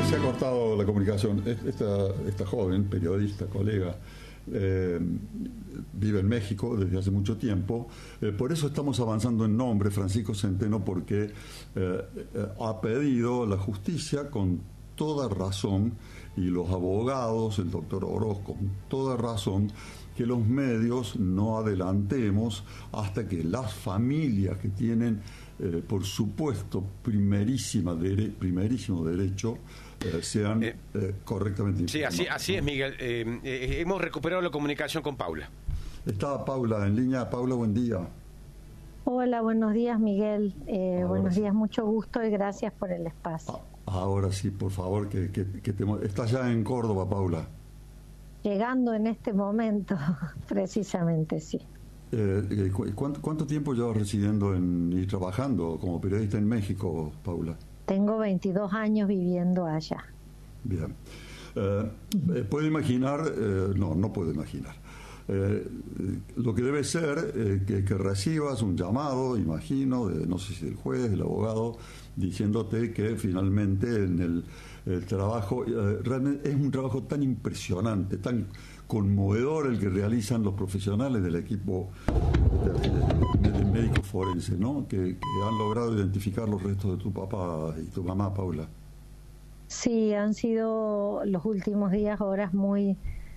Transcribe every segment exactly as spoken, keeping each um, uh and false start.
se ha cortado la comunicación. Esta, esta joven, periodista, colega, eh, vive en México desde hace mucho tiempo. Eh, por eso estamos avanzando en nombre, Francisco Centeno, porque eh, eh, ha pedido la justicia con toda razón, y los abogados, el doctor Orozco, con toda razón, que los medios no adelantemos hasta que las familias que tienen, eh, por supuesto, primerísima dere primerísimo derecho, eh, sean eh, eh, correctamente informados. Sí, así, así es, Miguel. Eh, eh, hemos recuperado la comunicación con Paula. Está Paula en línea. Paula, buen día. Hola, buenos días, Miguel. Eh, buenos sí. días, mucho gusto y gracias por el espacio. Ah, ahora sí, por favor, que, que, que te... Estás ya en Córdoba, Paula. Llegando en este momento, precisamente, sí. Eh, ¿cuánto, ¿Cuánto tiempo llevas residiendo en, y trabajando como periodista en México, Paula? Tengo veintidós años viviendo allá. Bien. Eh, eh, ¿Puedo imaginar? Eh, no, no puedo imaginar. Eh, lo que debe ser eh, que, que recibas un llamado, imagino, de, no sé si del juez, del abogado, diciéndote que finalmente en el, el trabajo, eh, realmente es un trabajo tan impresionante, tan conmovedor el que realizan los profesionales del equipo de, de, de médicos forenses, ¿no? Que, que han logrado identificar los restos de tu papá y tu mamá, Paula. Sí, han sido los últimos días, horas muy...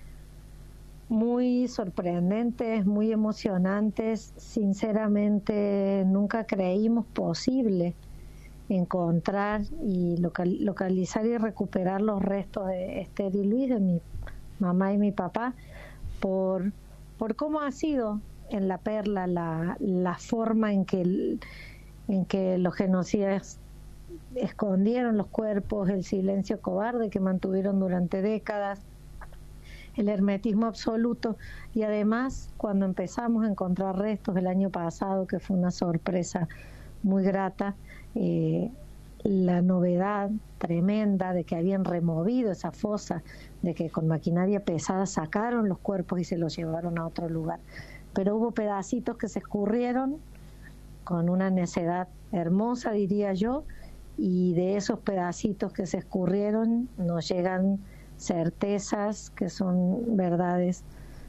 muy sorprendentes, muy emocionantes. Sinceramente nunca creímos posible encontrar y local, localizar y recuperar los restos de Esther y Luis, de mi mamá y mi papá, por, por cómo ha sido en La Perla la, la forma en que, el, en que los genocidas escondieron los cuerpos, el silencio cobarde que mantuvieron durante décadas, el hermetismo absoluto. Y además, cuando empezamos a encontrar restos el año pasado, que fue una sorpresa muy grata, eh, la novedad tremenda de que habían removido esa fosa, de que con maquinaria pesada sacaron los cuerpos y se los llevaron a otro lugar. Pero hubo pedacitos que se escurrieron con una necedad hermosa, diría yo, y de esos pedacitos que se escurrieron nos llegan certezas que son verdades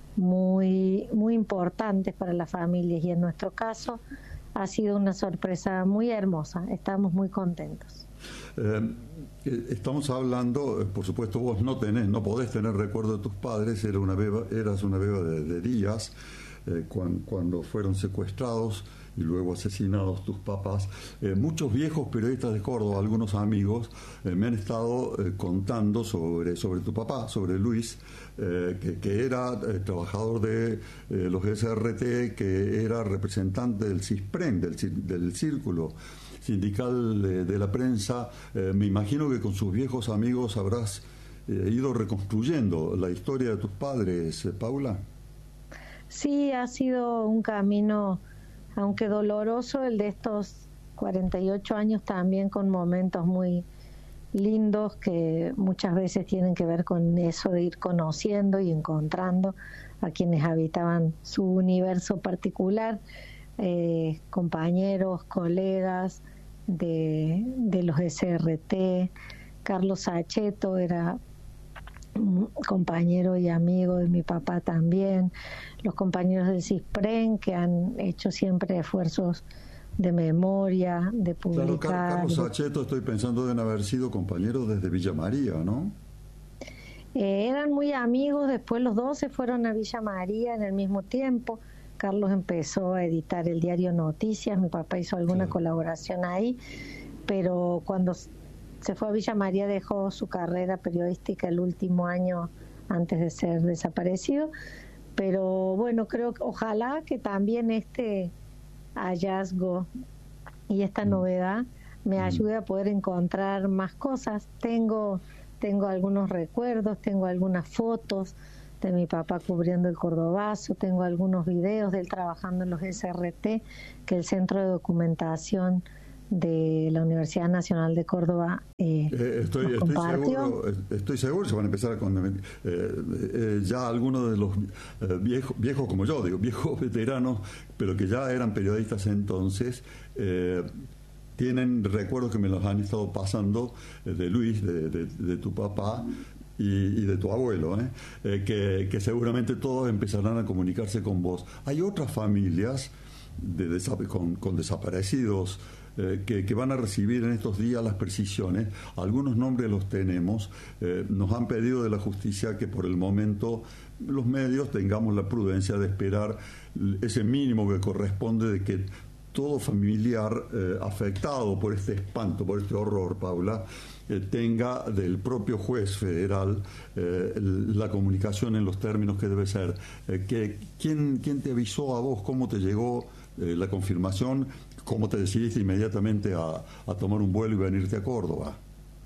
muy muy importantes para las familias, y en nuestro caso ha sido una sorpresa muy hermosa. Estamos muy contentos. Eh, estamos hablando, por supuesto, vos no tenés, no podés tener recuerdo de tus padres. Era una beba, eras una beba de, de días eh, cuando, cuando fueron secuestrados y luego asesinados tus papás. Eh, muchos viejos periodistas de Córdoba, algunos amigos, eh, me han estado eh, contando sobre, sobre tu papá, sobre Luis, eh, que, que era eh, trabajador de eh, los S R T, que era representante del CISPREN, del, del Círculo Sindical de, de la Prensa. Eh, me imagino que con sus viejos amigos habrás eh, ido reconstruyendo la historia de tus padres, eh, Paula. Sí, ha sido un camino, aunque doloroso, el de estos cuarenta y ocho años, también con momentos muy lindos que muchas veces tienen que ver con eso de ir conociendo y encontrando a quienes habitaban su universo particular, eh, compañeros, colegas de, de los S R T. Carlos Saccheto era un compañero y amigo de mi papá también, los compañeros del CISPREN, que han hecho siempre esfuerzos de memoria, de publicar. Claro, Carlos Saccheto, estoy pensando, deben haber sido compañeros desde Villa María, ¿no? Eh, eran muy amigos, después los dos se fueron a Villa María en el mismo tiempo. Carlos empezó a editar el diario Noticias, mi papá hizo alguna claro. colaboración ahí, pero cuando se fue a Villa María dejó su carrera periodística el último año antes de ser desaparecido. Pero bueno, creo que ojalá que también este hallazgo y esta novedad me ayude a poder encontrar más cosas. Tengo, tengo algunos recuerdos, tengo algunas fotos de mi papá cubriendo el Cordobazo, tengo algunos videos de él trabajando en los S R T, que el Centro de Documentación de la Universidad Nacional de Córdoba eh, eh, estoy, nos estoy compartió. seguro estoy seguro se van a empezar a con, eh, eh, ya algunos de los eh, viejos viejos como yo digo viejos veteranos, pero que ya eran periodistas entonces, eh, tienen recuerdos que me los han estado pasando eh, de Luis, de, de, de tu papá y, y de tu abuelo, ¿eh? Eh, que, que seguramente todos empezarán a comunicarse con vos. Hay otras familias de desa- con, con desaparecidos eh, que, que van a recibir en estos días las precisiones. Algunos nombres los tenemos. Eh, nos han pedido de la justicia que por el momento los medios tengamos la prudencia de esperar ese mínimo que corresponde de que todo familiar eh, afectado por este espanto, por este horror, Paula, eh, tenga del propio juez federal eh, la comunicación en los términos que debe ser. Eh, que, ¿quién, ¿Quién te avisó a vos? ¿Cómo te llegó eh, la confirmación? ¿Cómo te decidiste inmediatamente a, a tomar un vuelo y venirte a Córdoba?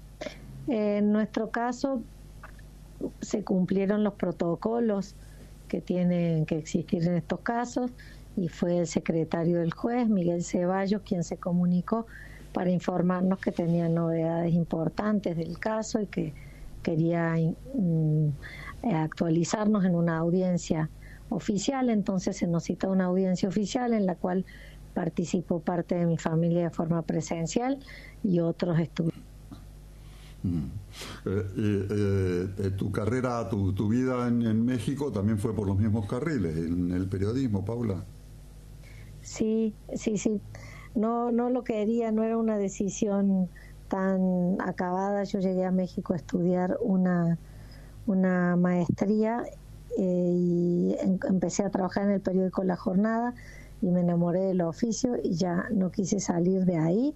En nuestro caso se cumplieron los protocolos que tienen que existir en estos casos y fue el secretario del juez, Miguel Ceballos, quien se comunicó para informarnos que tenía novedades importantes del caso y que quería mm, actualizarnos en una audiencia oficial. Entonces se nos citó una audiencia oficial en la cual participó parte de mi familia de forma presencial y otros estuvieron. Mm. Eh, eh, eh, tu carrera, tu, tu vida en, en México también fue por los mismos carriles, en el periodismo, Paula. Sí, sí, sí. No, no lo quería, no era una decisión tan acabada. Yo llegué a México a estudiar una, una maestría eh, y en, empecé a trabajar en el periódico La Jornada y me enamoré del oficio y ya no quise salir de ahí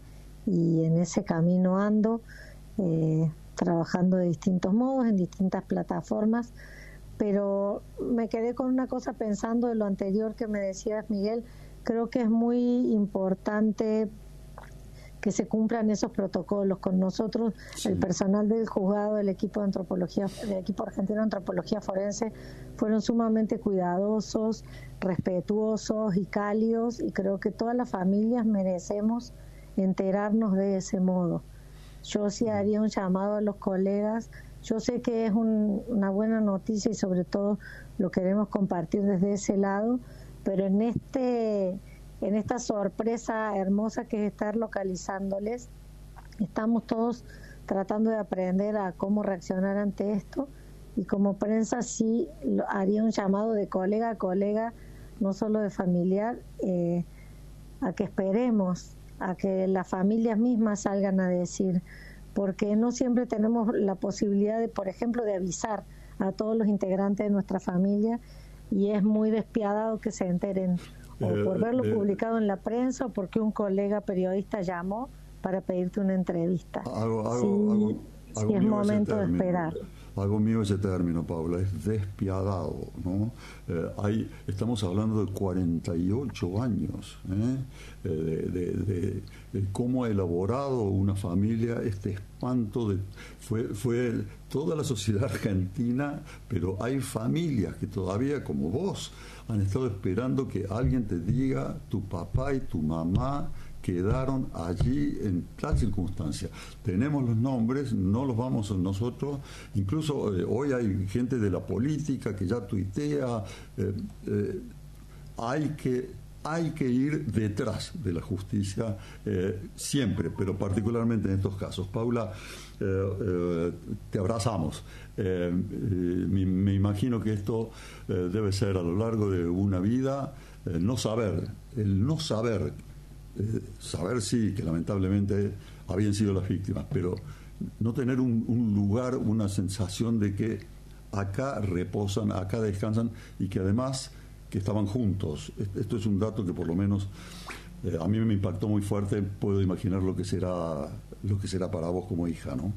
y en ese camino ando. Eh, trabajando de distintos modos, en distintas plataformas, pero me quedé con una cosa pensando de lo anterior que me decías, Miguel. Creo que es muy importante que se cumplan esos protocolos con nosotros. Sí. El personal del juzgado, el equipo de antropología, el equipo argentino de antropología forense fueron sumamente cuidadosos, respetuosos y cálidos, y creo que todas las familias merecemos enterarnos de ese modo. Yo sí haría un llamado a los colegas. Yo sé que es un, una buena noticia y sobre todo lo queremos compartir desde ese lado, pero en este en esta sorpresa hermosa que es estar localizándoles, estamos todos tratando de aprender a cómo reaccionar ante esto, y como prensa sí haría un llamado de colega a colega, no solo de familiar, eh, a que esperemos a que las familias mismas salgan a decir, porque no siempre tenemos la posibilidad de, por ejemplo, de avisar a todos los integrantes de nuestra familia, y es muy despiadado que se enteren o eh, por verlo eh, publicado en la prensa o porque un colega periodista llamó para pedirte una entrevista. Hago, hago, sí, hago, sí hago es momento de esperar. Hago mío ese término, Paula, es despiadado, ¿no? Eh, hay, estamos hablando de cuarenta y ocho años, ¿eh? Eh, de, de, de, de cómo ha elaborado una familia este espanto. De, fue, fue toda la sociedad argentina, pero hay familias que todavía, como vos, han estado esperando que alguien te diga, tu papá y tu mamá quedaron allí en tal circunstancia. Tenemos los nombres, no los vamos nosotros, incluso eh, hoy hay gente de la política que ya tuitea, eh, eh, hay que hay que ir detrás de la justicia eh, siempre, pero particularmente en estos casos. Paula, eh, eh, te abrazamos. Eh, eh, me, me imagino que esto eh, debe ser a lo largo de una vida, eh, no saber, el no saber, Eh, saber sí que lamentablemente habían sido las víctimas, pero no tener un, un lugar, una sensación de que acá reposan, acá descansan, y que además que estaban juntos. Esto es un dato que por lo menos eh, a mí me impactó muy fuerte. Puedo imaginar lo que será lo que será para vos como hija, ¿no?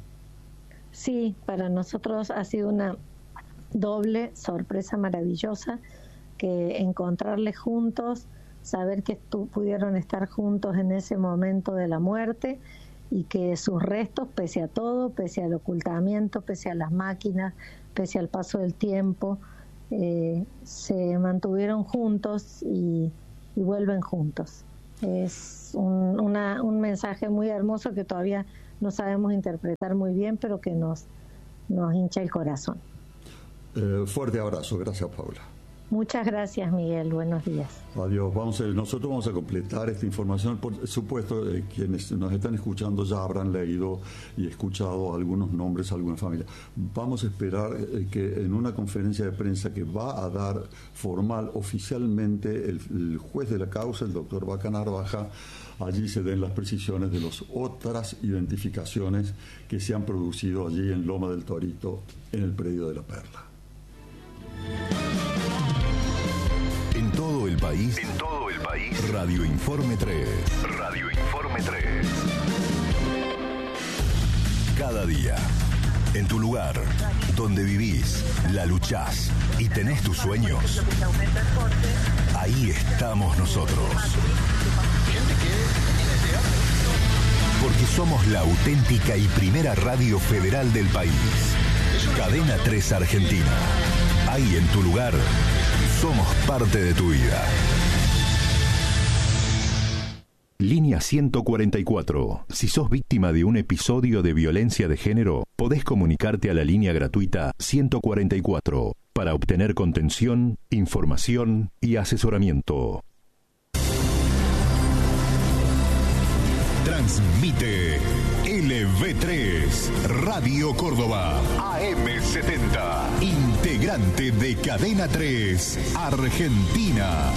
Sí, para nosotros ha sido una doble sorpresa maravillosa, que encontrarles juntos, saber que estu- pudieron estar juntos en ese momento de la muerte, y que sus restos, pese a todo, pese al ocultamiento, pese a las máquinas, pese al paso del tiempo, eh, se mantuvieron juntos y, y vuelven juntos. Es un, una, un mensaje muy hermoso que todavía no sabemos interpretar muy bien, pero que nos, nos hincha el corazón. Eh, fuerte abrazo, gracias, Paula. Muchas gracias, Miguel. Buenos días. Adiós. Vamos a, nosotros vamos a completar esta información. Por supuesto, eh, quienes nos están escuchando ya habrán leído y escuchado algunos nombres, algunas familias. Vamos a esperar eh, que en una conferencia de prensa que va a dar formal, oficialmente, el, el juez de la causa, el doctor Vaca Narvaja, allí se den las precisiones de las otras identificaciones que se han producido allí en Loma del Torito, en el predio de La Perla. En todo el país, En todo el país, Radio Informe tres. Radio Informe tres. Cada día, en tu lugar, donde vivís, la luchás y tenés tus sueños, ahí estamos nosotros. Porque somos la auténtica y primera radio federal del país. Cadena tres Argentina. Ahí en tu lugar, somos parte de tu vida. Línea ciento cuarenta y cuatro. Si sos víctima de un episodio de violencia de género, podés comunicarte a la línea gratuita ciento cuarenta y cuatro para obtener contención, información y asesoramiento. Transmite L V tres, Radio Córdoba, A M setenta, integrante de Cadena tres, Argentina.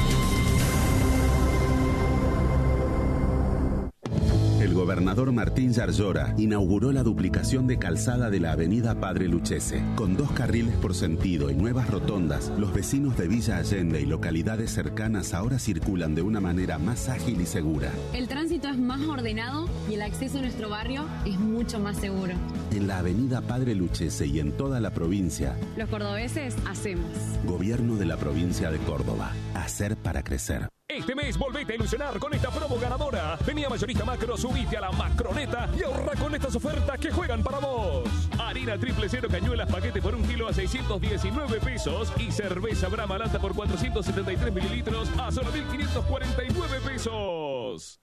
El gobernador Martín Yarlora inauguró la duplicación de calzada de la avenida Padre Lucchese. Con dos carriles por sentido y nuevas rotondas, los vecinos de Villa Allende y localidades cercanas ahora circulan de una manera más ágil y segura. El tránsito es más ordenado y el acceso a nuestro barrio es mucho más seguro. En la avenida Padre Lucchese y en toda la provincia, Los cordobeses hacemos. Gobierno de la provincia de Córdoba. Hacer para crecer. Este mes volvete a ilusionar con esta promo ganadora. Vení a Mayorista Macro, subite a la Macroneta y ahorra con estas ofertas que juegan para vos. Harina triple cero cañuelas paquete por un kilo a seiscientos diecinueve pesos y cerveza Brahma Lata por cuatrocientos setenta y tres mililitros a solo mil quinientos cuarenta y nueve pesos.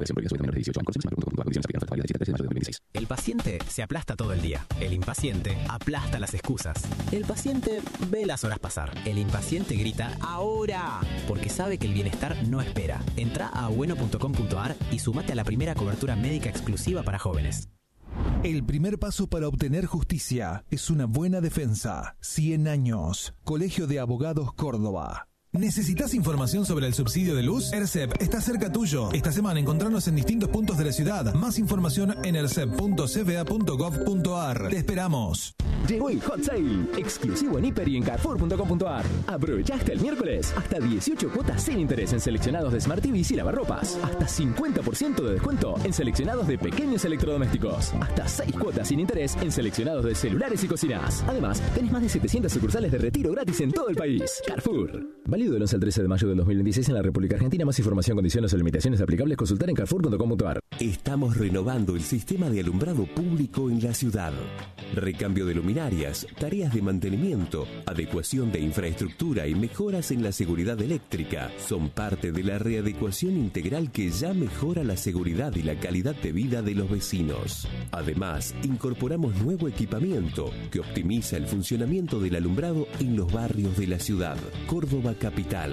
El paciente se aplasta todo el día. El impaciente aplasta las excusas. El paciente ve las horas pasar. El impaciente grita ¡ahora! Porque sabe que el bienestar no espera. Entra a bueno punto com punto a r y sumate a la primera cobertura médica exclusiva para jóvenes. El primer paso para obtener justicia es una buena defensa. cien años. Colegio de Abogados Córdoba. ¿Necesitas información sobre el subsidio de luz? ERCEP está cerca tuyo. Esta semana encontrarnos en distintos puntos de la ciudad. Más información en ercep punto c b a punto gov punto a r. Te esperamos. Llegó el Hot Sale, exclusivo en Hiper y en Carrefour punto com punto a r. Aprovecha hasta el miércoles, hasta dieciocho cuotas sin interés en seleccionados de Smart T Vs y lavarropas. Hasta cincuenta por ciento de descuento en seleccionados de pequeños electrodomésticos. Hasta seis cuotas sin interés en seleccionados de celulares y cocinas. Además, tenés más de setecientas sucursales de retiro gratis en todo el país. Carrefour. Válido del once al trece de mayo del dos mil veintiséis en la República Argentina. Más información, condiciones o limitaciones aplicables, consultar en carrefour punto com punto a r. Estamos renovando el sistema de alumbrado público en la ciudad. Recambio de luminarias, tareas de mantenimiento, adecuación de infraestructura y mejoras en la seguridad eléctrica son parte de la readecuación integral que ya mejora la seguridad y la calidad de vida de los vecinos. Además, incorporamos nuevo equipamiento que optimiza el funcionamiento del alumbrado en los barrios de la ciudad. Córdoba Capital.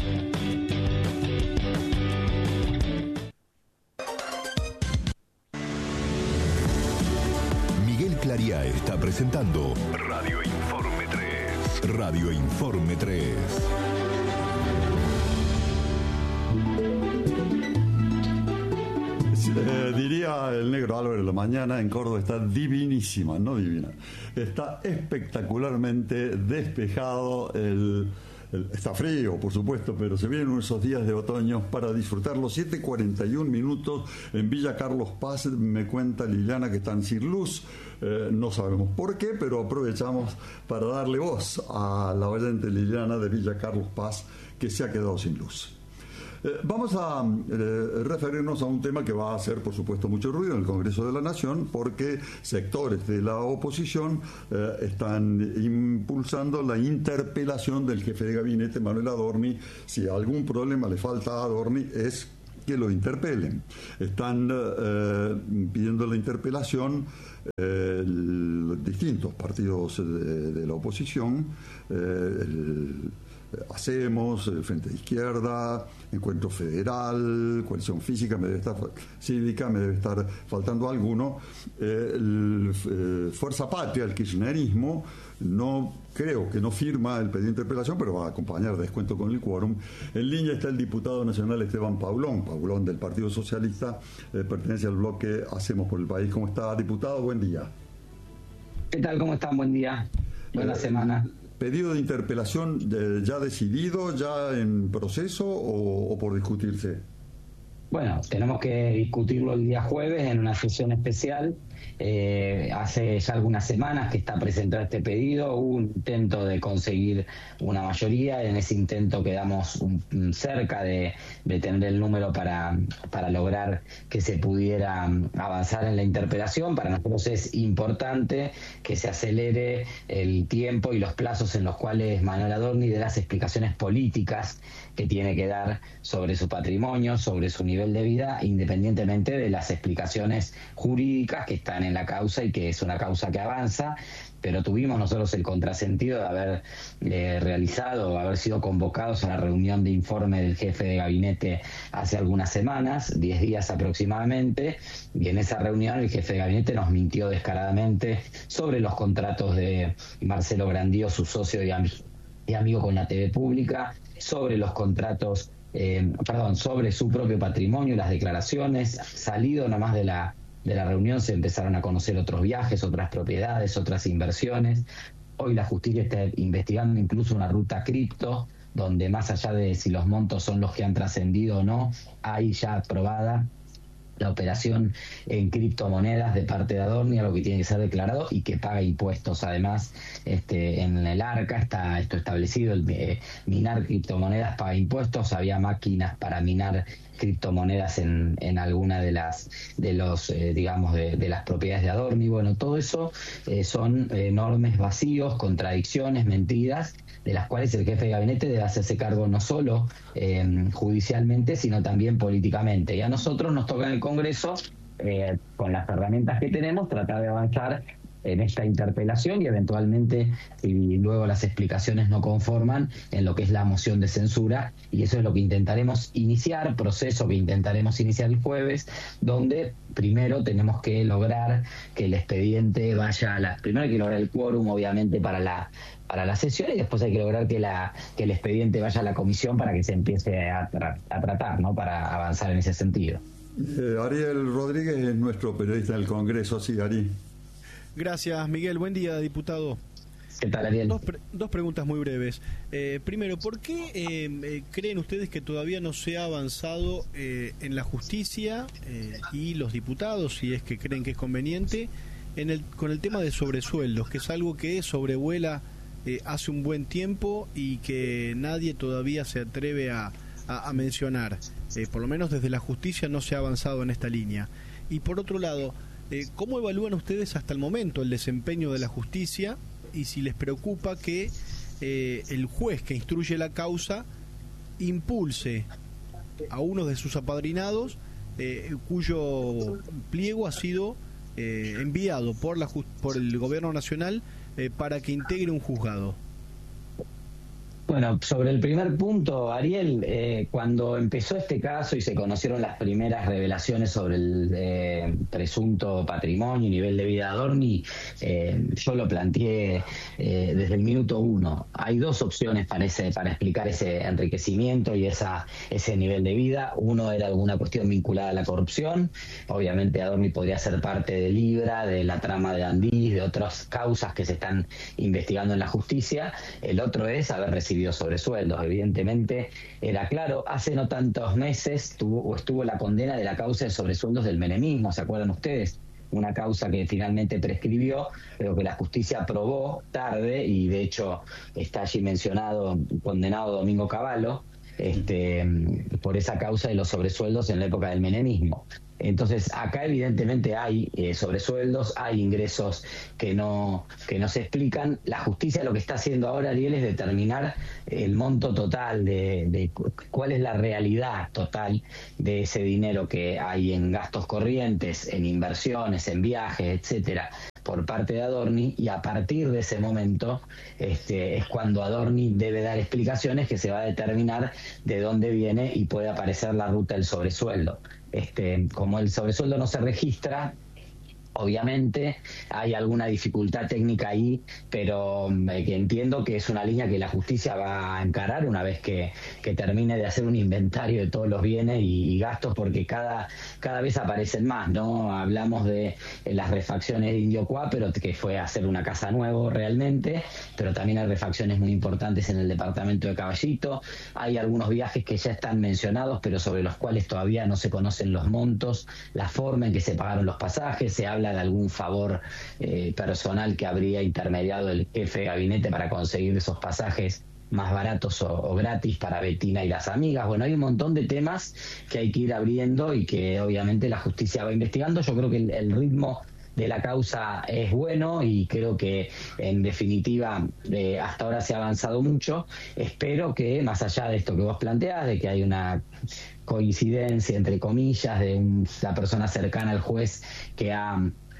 Miguel Claría está presentando Radio Informe tres. Radio Informe tres. Eh, diría el negro Álvarez, la mañana en Córdoba está divinísima, no divina. Está espectacularmente despejado, el, el, está frío, por supuesto, pero se vienen esos días de otoño para disfrutarlo. siete cuarenta y un minutos en Villa Carlos Paz, me cuenta Liliana que están sin luz. Eh, no sabemos por qué, pero aprovechamos para darle voz a la oyente Liliana de Villa Carlos Paz, que se ha quedado sin luz. Eh, vamos a eh, referirnos a un tema que va a hacer, por supuesto, mucho ruido en el Congreso de la Nación, porque sectores de la oposición eh, están impulsando la interpelación del jefe de gabinete, Manuel Adorni. Si algún problema le falta a Adorni es que lo interpelen. Están eh, pidiendo la interpelación eh, los distintos partidos de, de la oposición, eh, el Hacemos, el Frente de Izquierda, Encuentro Federal, Coalición Física, me debe estar, Cívica, me debe estar faltando alguno. Eh, el, eh, Fuerza Patria, el kirchnerismo, no creo que no firma el pedido de interpelación, pero va a acompañar, descuento con el quórum. En línea está el diputado nacional Esteban Paulón, Paulón del Partido Socialista, eh, pertenece al bloque Hacemos por el País. ¿Cómo está, diputado? Buen día. ¿Qué tal? ¿Cómo están? Buen día. Buena eh, semana. ¿Pedido de interpelación de, ya decidido, ya en proceso o, o por discutirse? Bueno, tenemos que discutirlo el día jueves en una sesión especial. Eh, hace ya algunas semanas que está presentado este pedido, hubo un intento de conseguir una mayoría, en ese intento quedamos un, un cerca de, de tener el número para, para lograr que se pudiera avanzar en la interpelación. Para nosotros es importante que se acelere el tiempo y los plazos en los cuales Manuel Adorni dé las explicaciones políticas que tiene que dar sobre su patrimonio, sobre su nivel de vida, independientemente de las explicaciones jurídicas que están en la causa y que es una causa que avanza. Pero tuvimos nosotros el contrasentido de haber eh, realizado, haber sido convocados a la reunión de informe del jefe de gabinete hace algunas semanas, diez días aproximadamente, y en esa reunión el jefe de gabinete nos mintió descaradamente sobre los contratos de Marcelo Grandío, su socio y, am y amigo con la T V pública, sobre los contratos, eh, perdón, sobre su propio patrimonio, las declaraciones. Salido nomás de la de la reunión se empezaron a conocer otros viajes, otras propiedades, otras inversiones. Hoy la justicia está investigando incluso una ruta cripto, donde más allá de si los montos son los que han trascendido o no, hay ya aprobada la operación en criptomonedas de parte de Adorni, algo que tiene que ser declarado y que paga impuestos. Además, este, en el ARCA está esto establecido, el eh, minar criptomonedas paga impuestos. Había máquinas para minar criptomonedas en, en alguna de las de los eh, digamos de, de las propiedades de Adorni. Bueno, todo eso eh, son enormes vacíos, contradicciones, mentiras, de las cuales el jefe de gabinete debe hacerse cargo no solo eh, judicialmente, sino también políticamente. Y a nosotros nos toca en el Congreso, eh, con las herramientas que tenemos, tratar de avanzar en esta interpelación y eventualmente, si luego las explicaciones no conforman, en lo que es la moción de censura. Y eso es lo que intentaremos iniciar, proceso que intentaremos iniciar el jueves, donde primero tenemos que lograr que el expediente vaya a la... Primero hay que lograr el quórum, obviamente, para la para la sesión, y después hay que lograr que la que el expediente vaya a la comisión para que se empiece a, tra a tratar, ¿no?, para avanzar en ese sentido. Eh, Ariel Rodríguez es nuestro periodista del Congreso. Sí, Ari. Gracias, Miguel. Buen día, diputado. ¿Qué tal, Ariel? Dos, pre dos preguntas muy breves. Eh, primero, ¿por qué eh, eh, creen ustedes que todavía no se ha avanzado eh, en la justicia eh, y los diputados, si es que creen que es conveniente, en el, con el tema de sobresueldos, que es algo que sobrevuela eh, hace un buen tiempo y que nadie todavía se atreve a, a, a mencionar? Eh, por lo menos desde la justicia no se ha avanzado en esta línea. Y por otro lado, eh, ¿cómo evalúan ustedes hasta el momento el desempeño de la justicia? Y si les preocupa que eh, el juez que instruye la causa impulse a uno de sus apadrinados, eh, cuyo pliego ha sido eh, enviado por, la por el gobierno nacional eh, para que integre un juzgado. Bueno, sobre el primer punto, Ariel, eh, cuando empezó este caso y se conocieron las primeras revelaciones sobre el eh, presunto patrimonio y nivel de vida de Adorni, eh, yo lo planteé eh, desde el minuto uno. Hay dos opciones para, ese, para explicar ese enriquecimiento y esa, ese nivel de vida. Uno era alguna cuestión vinculada a la corrupción. Obviamente Adorni podría ser parte de Libra, de la trama de Andís, de otras causas que se están investigando en la justicia. El otro es haber recibido sobresueldos. Evidentemente era claro, hace no tantos meses tuvo o estuvo la condena de la causa de sobresueldos del menemismo, ¿se acuerdan ustedes? Una causa que finalmente prescribió, pero que la justicia aprobó tarde, y de hecho está allí mencionado, condenado Domingo Cavallo, este, por esa causa de los sobresueldos en la época del menemismo. Entonces acá evidentemente hay eh, sobresueldos, hay ingresos que no que no se explican. La justicia lo que está haciendo ahora, Ariel, es determinar el monto total de, de cuál es la realidad total de ese dinero que hay en gastos corrientes, en inversiones, en viajes, etcétera, por parte de Adorni, y a partir de ese momento este, es cuando Adorni debe dar explicaciones que se va a determinar de dónde viene y puede aparecer la ruta del sobresueldo. Este, como el sobresueldo no se registra, obviamente hay alguna dificultad técnica ahí, pero eh, que entiendo que es una línea que la justicia va a encarar una vez que, que termine de hacer un inventario de todos los bienes y, y gastos, porque cada, cada vez aparecen más, ¿no? Hablamos de eh, las refacciones de Indio Cuá, pero que fue a hacer una casa nueva realmente, pero también hay refacciones muy importantes en el departamento de Caballito. Hay algunos viajes que ya están mencionados, pero sobre los cuales todavía no se conocen los montos, la forma en que se pagaron los pasajes. Se habla de algún favor eh, personal que habría intermediado el jefe de gabinete para conseguir esos pasajes más baratos o, o gratis para Betina y las amigas. Bueno, hay un montón de temas que hay que ir abriendo y que obviamente la justicia va investigando. Yo creo que el, el ritmo de la causa es bueno y creo que en definitiva eh, hasta ahora se ha avanzado mucho. Espero que más allá de esto que vos planteás, de que hay una coincidencia entre comillas de un, la persona cercana al juez que ha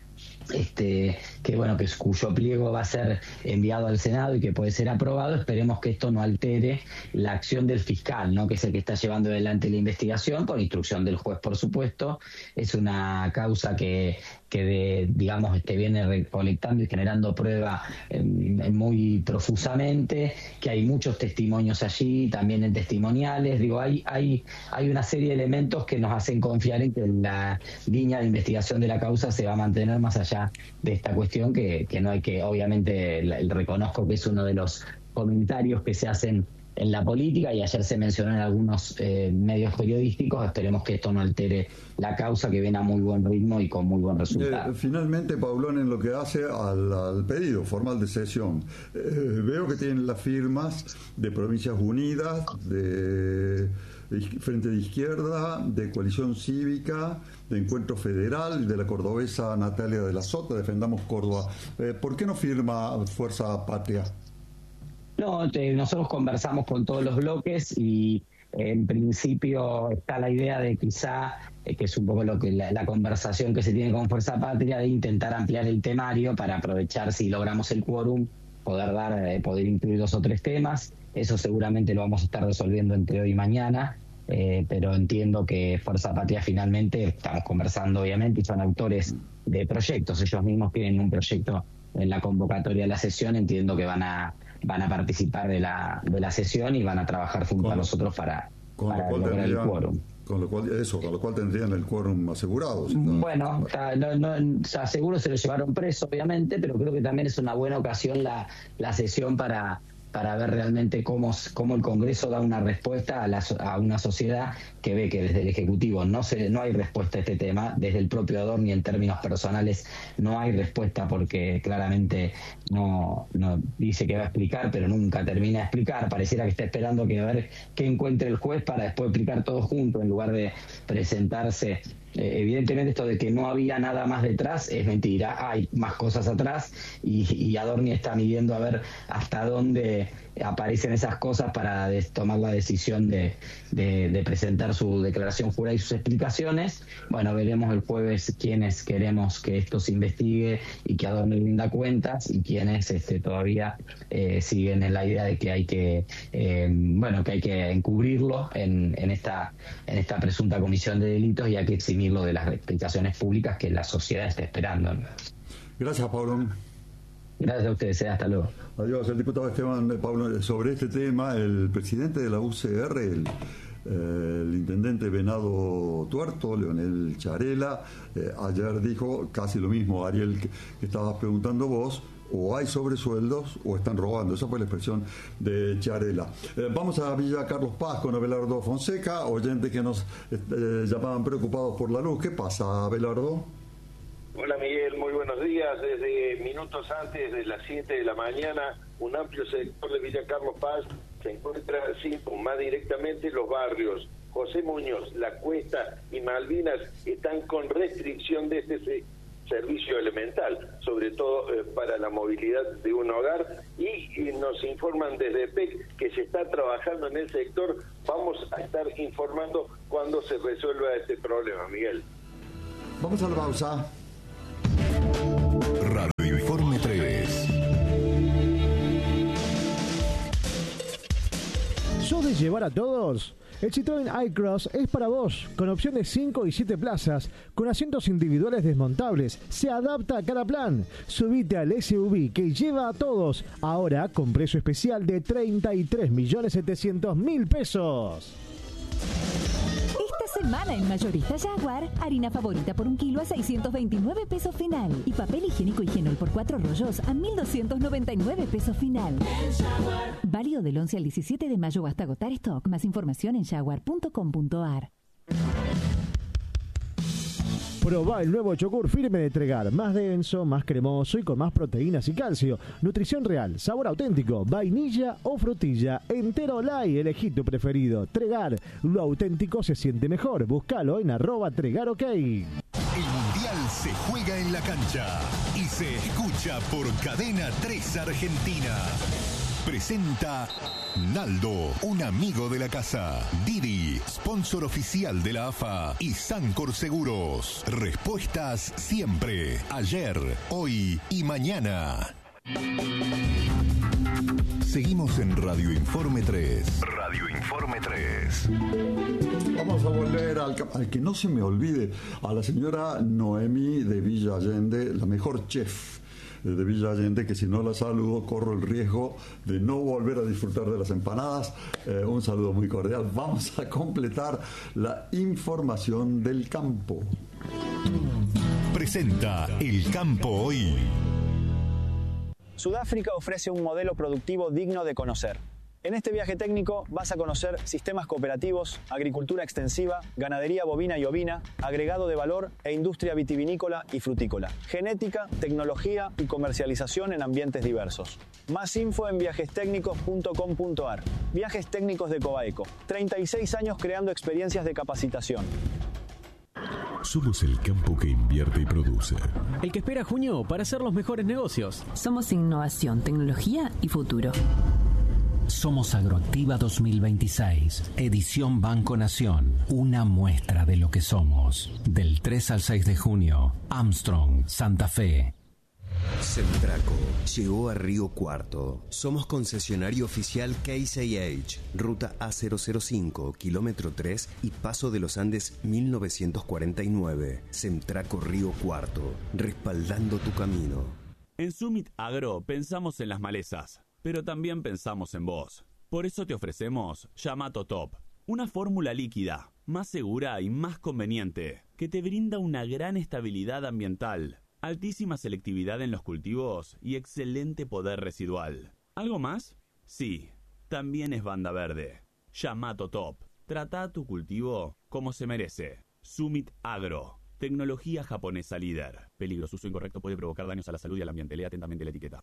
este que bueno que cuyo pliego va a ser enviado al Senado y que puede ser aprobado, esperemos que esto no altere la acción del fiscal, ¿no? Que es el que está llevando adelante la investigación por instrucción del juez, por supuesto. Es una causa que que de, digamos este viene recolectando y generando prueba eh, muy profusamente, que hay muchos testimonios allí, también en testimoniales. Digo, hay hay hay una serie de elementos que nos hacen confiar en que la línea de investigación de la causa se va a mantener más allá de esta cuestión, que, que no hay que, obviamente, el, el reconozco que es uno de los comentarios que se hacen en la política, y ayer se mencionó en algunos eh, medios periodísticos. Esperemos que esto no altere la causa, que viene a muy buen ritmo y con muy buen resultado. Eh, finalmente, Paulón, en lo que hace al, al pedido formal de cesión, eh, veo que tienen las firmas de Provincias Unidas, de Frente de Izquierda, de Coalición Cívica, de Encuentro Federal, de la cordobesa Natalia de la Sota, Defendamos Córdoba. Eh, ¿Por qué no firma Fuerza Patria? No, te, nosotros conversamos con todos los bloques y eh, en principio está la idea de quizá, eh, que es un poco lo que la, la conversación que se tiene con Fuerza Patria, de intentar ampliar el temario para aprovechar, si logramos el quórum, poder dar, eh, poder incluir dos o tres temas. Eso seguramente lo vamos a estar resolviendo entre hoy y mañana, eh, pero entiendo que Fuerza Patria finalmente, estamos conversando obviamente, y son autores de proyectos, ellos mismos tienen un proyecto en la convocatoria de la sesión, entiendo que van a van a participar de la de la sesión y van a trabajar junto con, a nosotros para, para lograr tendrían, el quórum. Con lo cual, eso, con lo cual tendrían el quórum asegurado. ¿Sí? Bueno, no, no, o sea, seguro se lo llevaron preso, obviamente, pero creo que también es una buena ocasión la, la sesión para para ver realmente cómo, cómo el Congreso da una respuesta a, la, a una sociedad que ve que desde el Ejecutivo no se no hay respuesta a este tema, desde el propio Adorni en términos personales no hay respuesta, porque claramente no, no dice que va a explicar, pero nunca termina de explicar. Pareciera que está esperando que a ver qué encuentre el juez para después explicar todo junto, en lugar de presentarse. Eh, evidentemente esto de que no había nada más detrás es mentira, hay más cosas atrás, y, y Adorni está midiendo a ver hasta dónde aparecen esas cosas para des, tomar la decisión de, de, de presentar su declaración jurada y sus explicaciones. Bueno, veremos el jueves quiénes queremos que esto se investigue y que Adorni rinda cuentas, y quiénes este, todavía eh, siguen en la idea de que hay que eh, bueno que hay que encubrirlo en, en esta en esta presunta comisión de delitos, y hay que eximirlo de las explicaciones públicas que la sociedad está esperando. Gracias, Pablo. Gracias a ustedes, hasta luego. Adiós. El diputado Esteban Pablo, sobre este tema, el presidente de la U C R, el, eh, el intendente Venado Tuerto, Leonel Charela, eh, ayer dijo casi lo mismo, Ariel, que, que estabas preguntando vos: o hay sobresueldos o están robando. Esa fue la expresión de Charela. Eh, vamos a Villa Carlos Paz con Abelardo Fonseca, oyentes que nos eh, llamaban preocupados por la luz. ¿Qué pasa, Abelardo? Hola, Miguel, muy buenos días. Desde minutos antes de las siete de la mañana, un amplio sector de Villa Carlos Paz se encuentra sin, más directamente los barrios José Muñoz, La Cuesta y Malvinas están con restricción de este servicio elemental, sobre todo eh, para la movilidad de un hogar, y, y nos informan desde P E C que se está trabajando en el sector. Vamos a estar informando cuando se resuelva este problema, Miguel. Vamos a la pausa. Radio ¿Querés llevar a todos? El Citroën iCross es para vos, con opciones cinco y siete plazas, con asientos individuales desmontables. Se adapta a cada plan. Subite al S U V que lleva a todos, ahora con precio especial de treinta y tres millones setecientos mil pesos. Esta semana en Mayorista Jaguar, harina favorita por un kilo a seiscientos veintinueve pesos final y papel higiénico Higienol por cuatro rollos a mil doscientos noventa y nueve pesos final. Válido del once al diecisiete de mayo hasta agotar stock. Más información en jaguar punto com punto a r. Probá el nuevo yogur firme de Tregar, más denso, más cremoso y con más proteínas y calcio. Nutrición real, sabor auténtico, vainilla o frutilla, entero o light, elegí tu preferido. Tregar, lo auténtico se siente mejor. Búscalo en arroba Tregar OK. El Mundial se juega en la cancha y se escucha por Cadena tres Argentina. Presenta Naldo, un amigo de la casa. Didi, sponsor oficial de la A F A. Y Sancor Seguros. Respuestas siempre, ayer, hoy y mañana. Seguimos en Radio Informe tres. Radio Informe tres. Vamos a volver al, al que no se me olvide, a la señora Noemí de Villa Allende, la mejor chef de Villa Allende, que si no la saludo corro el riesgo de no volver a disfrutar de las empanadas. Eh, un saludo muy cordial. Vamos a completar la información del campo. Presenta El Campo Hoy. Sudáfrica ofrece un modelo productivo digno de conocer. En este viaje técnico vas a conocer sistemas cooperativos, agricultura extensiva, ganadería bovina y ovina, agregado de valor e industria vitivinícola y frutícola, genética, tecnología y comercialización en ambientes diversos. Más info en viajes técnicos punto com punto a r. Viajes Técnicos de Cobaeco. treinta y seis años creando experiencias de capacitación. Somos el campo que invierte y produce. El que espera junio para hacer los mejores negocios. Somos innovación, tecnología y futuro. Somos Agroactiva dos mil veintiséis, edición Banco Nación, una muestra de lo que somos. Del tres al seis de junio, Armstrong, Santa Fe. Semtraco llegó a Río Cuarto. Somos concesionario oficial K C H, ruta A cero cero cinco, kilómetro tres y Paso de los Andes mil novecientos cuarenta y nueve. Semtraco Río Cuarto, respaldando tu camino. En Summit Agro pensamos en las malezas, pero también pensamos en vos. Por eso te ofrecemos Yamato Top, una fórmula líquida, más segura y más conveniente, que te brinda una gran estabilidad ambiental, altísima selectividad en los cultivos y excelente poder residual. ¿Algo más? Sí, también es banda verde. Yamato Top, trata tu cultivo como se merece. Summit Agro, tecnología japonesa líder. Peligro, su uso incorrecto puede provocar daños a la salud y al ambiente. Lea atentamente la etiqueta.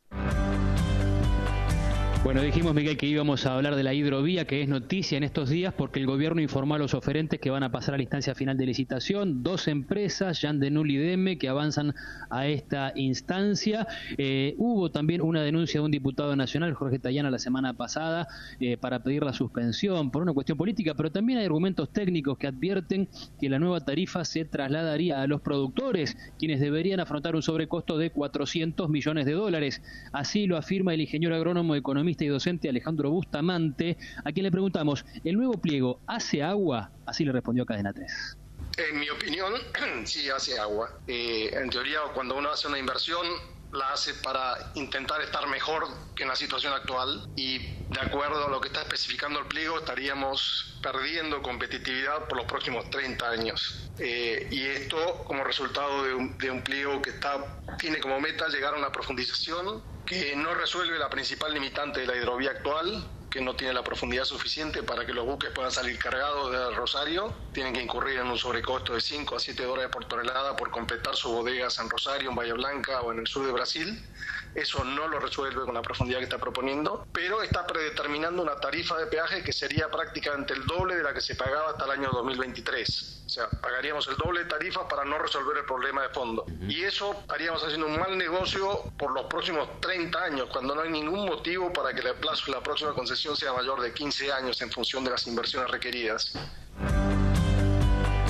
Bueno, dijimos, Miguel, que íbamos a hablar de la hidrovía, que es noticia en estos días porque el gobierno informó a los oferentes que van a pasar a la instancia final de licitación. Dos empresas, Jean Denul y D M, que avanzan a esta instancia. Eh, hubo también una denuncia de un diputado nacional, Jorge Tayana, la semana pasada, eh, para pedir la suspensión por una cuestión política, pero también hay argumentos técnicos que advierten que la nueva tarifa se trasladaría a los productores, quienes deberían afrontar un sobrecosto de cuatrocientos millones de dólares. Así lo afirma el ingeniero agrónomo, economista y docente Alejandro Bustamante, a quien le preguntamos, ¿el nuevo pliego hace agua? Así le respondió a Cadena tres. En mi opinión, sí hace agua. Eh, en teoría, cuando uno hace una inversión, la hace para intentar estar mejor que en la situación actual, y de acuerdo a lo que está especificando el pliego estaríamos perdiendo competitividad por los próximos treinta años. Eh, y esto como resultado de un, de un pliego que está, tiene como meta llegar a una profundización que no resuelve la principal limitante de la hidrovía actual, que no tiene la profundidad suficiente para que los buques puedan salir cargados de Rosario. Tienen que incurrir en un sobrecosto de cinco a siete dólares por tonelada por completar sus bodegas en Rosario, en Bahía Blanca o en el sur de Brasil. Eso no lo resuelve con la profundidad que está proponiendo, pero está predeterminando una tarifa de peaje que sería prácticamente el doble de la que se pagaba hasta el año dos mil veintitrés. O sea, pagaríamos el doble de tarifa para no resolver el problema de fondo. Y eso estaríamos haciendo un mal negocio por los próximos treinta años, cuando no hay ningún motivo para que el plazo de la próxima concesión sea mayor de quince años en función de las inversiones requeridas.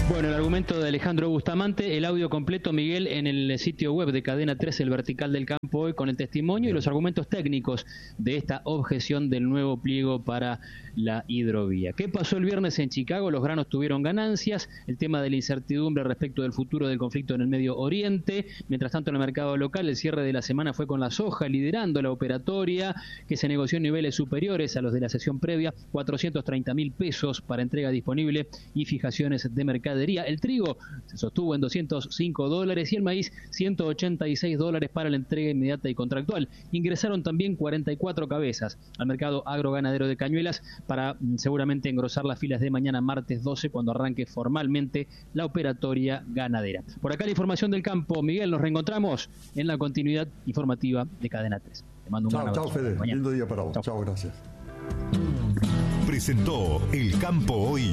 Bueno, el argumento de Alejandro Bustamante, el audio completo, Miguel, en el sitio web de Cadena tres, El Vertical del Campo Hoy, con el testimonio y los argumentos técnicos de esta objeción del nuevo pliego para la hidrovía. ¿Qué pasó el viernes en Chicago? Los granos tuvieron ganancias, el tema de la incertidumbre respecto del futuro del conflicto en el Medio Oriente. Mientras tanto, en el mercado local, el cierre de la semana fue con la soja liderando la operatoria, que se negoció en niveles superiores a los de la sesión previa, cuatrocientos treinta mil pesos para entrega disponible y fijaciones de mercadería. El trigo se sostuvo en doscientos cinco dólares y el maíz ciento ochenta y seis dólares para la entrega inmediata y contractual. Ingresaron también cuarenta y cuatro cabezas al mercado agroganadero de Cañuelas para seguramente engrosar las filas de mañana martes doce, cuando arranque formalmente la operatoria ganadera. Por acá la información del campo. Miguel, nos reencontramos en la continuidad informativa de Cadena tres. Te mando un chao, gran abrazo. Chao, Fede. Lindo día para vos. Chao, chao, gracias. Presentó El Campo Hoy.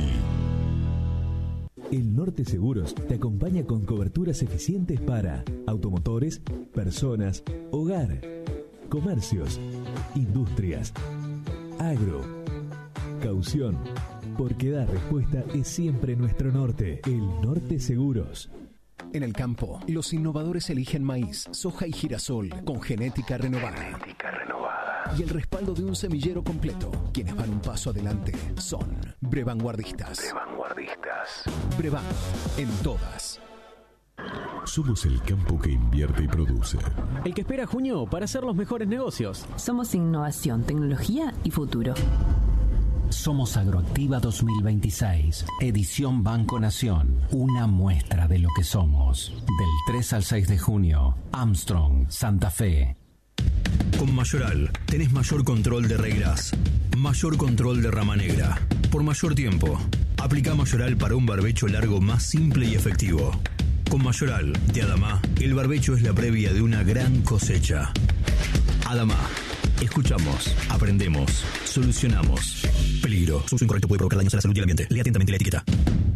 El Norte Seguros te acompaña con coberturas eficientes para automotores, personas, hogar, comercios, industrias, agro, caución. Porque dar respuesta es siempre nuestro norte. El Norte Seguros. En el campo, los innovadores eligen maíz, soja y girasol con genética renovada. Genética renovada. Y el respaldo de un semillero completo. Quienes van un paso adelante son Brevanguardistas. Brevanguardistas. Brevan, en todas. Somos el campo que invierte y produce. El que espera junio para hacer los mejores negocios. Somos innovación, tecnología y futuro. Somos Agroactiva dos mil veintiséis, edición Banco Nación, una muestra de lo que somos. Del tres al seis de junio, Armstrong, Santa Fe. Con Mayoral tenés mayor control de regras, mayor control de rama negra, por mayor tiempo. Aplica Mayoral para un barbecho largo más simple y efectivo. Con Mayoral de Adama, el barbecho es la previa de una gran cosecha. Adama. Escuchamos, aprendemos, solucionamos. Peligro. Su uso incorrecto puede provocar daños a la salud y al ambiente. Lea atentamente la etiqueta.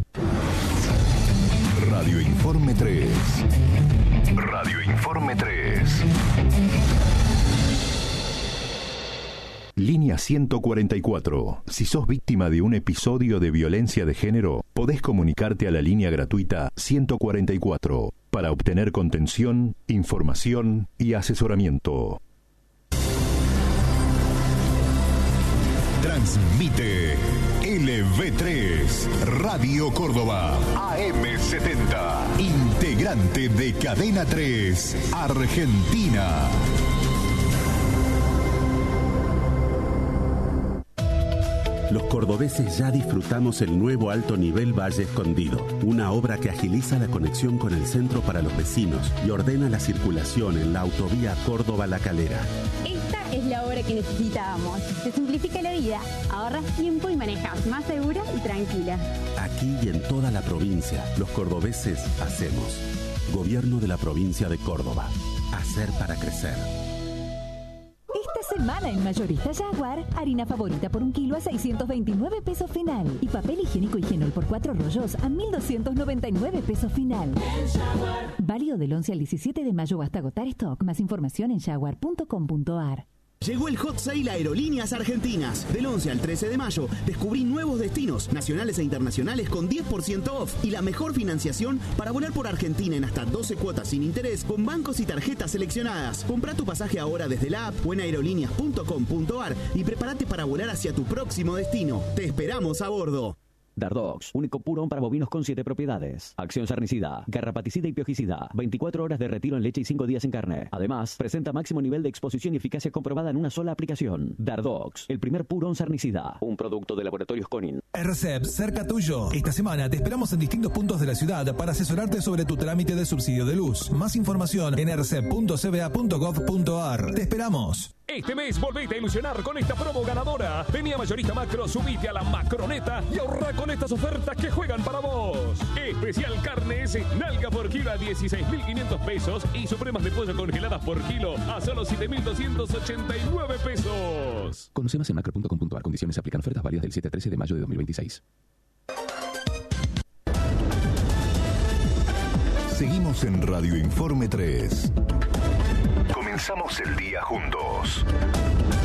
Radio Informe tres. Radio Informe tres. Línea ciento cuarenta y cuatro. Si sos víctima de un episodio de violencia de género, podés comunicarte a la línea gratuita ciento cuarenta y cuatro para obtener contención, información y asesoramiento. Transmite L V tres, Radio Córdoba, A M setenta, integrante de Cadena tres, Argentina. Los cordobeses ya disfrutamos el nuevo alto nivel Valle Escondido, una obra que agiliza la conexión con el centro para los vecinos y ordena la circulación en la autovía Córdoba-La Calera. Esta es la obra que necesitábamos. Te simplifica la vida, ahorras tiempo y manejas más segura y tranquila. Aquí y en toda la provincia, los cordobeses hacemos. Gobierno de la provincia de Córdoba. Hacer para crecer. Esta semana en Mayorista Jaguar, harina favorita por un kilo a seiscientos veintinueve pesos final y papel higiénico y Genol por cuatro rollos a mil doscientos noventa y nueve pesos final. Válido del once al diecisiete de mayo hasta agotar stock. Más información en jaguar punto com punto ar. Llegó el Hot Sale Aerolíneas Argentinas. Del once al trece de mayo descubrí nuevos destinos nacionales e internacionales con diez por ciento off y la mejor financiación para volar por Argentina en hasta doce cuotas sin interés con bancos y tarjetas seleccionadas. Comprá tu pasaje ahora desde la app o en aerolíneas punto com punto ar y prepárate para volar hacia tu próximo destino. Te esperamos a bordo. Dardox, único purón para bovinos con siete propiedades. Acción sarnicida, garrapaticida y piojicida. veinticuatro horas de retiro en leche y cinco días en carne. Además, presenta máximo nivel de exposición y eficacia comprobada en una sola aplicación. Dardox, el primer purón sarnicida. Un producto de Laboratorios Conin. R C E P, cerca tuyo. Esta semana te esperamos en distintos puntos de la ciudad para asesorarte sobre tu trámite de subsidio de luz. Más información en r c e p punto c b a punto gov punto ar. Te esperamos. Este mes volvete a ilusionar con esta promo ganadora. Vení a Mayorista Macro, subite a la macroneta y ahorra con estas ofertas que juegan para vos. Especial carnes, nalga por kilo a dieciséis mil quinientos pesos y supremas de pollo congeladas por kilo a solo siete mil doscientos ochenta y nueve pesos. Conoce más en macro punto com punto ar. Condiciones aplican. Ofertas válidas del siete al trece de mayo de dos mil veintiséis. Seguimos en Radio Informe tres. Comenzamos el día juntos.